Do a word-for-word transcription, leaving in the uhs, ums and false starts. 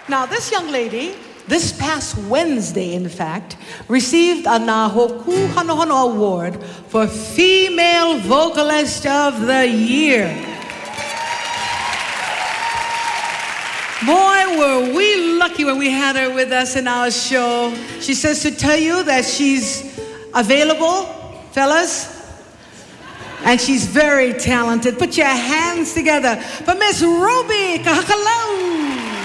Now, this young lady, this past Wednesday, in fact, received a Nahoku Hanohano Award for Female Vocalist of the Year. Boy, were we lucky when we had her with us in our show. She says to tell you that she's available, fellas, and she's very talented. Put your hands together for Miss Ruby Kahakalau.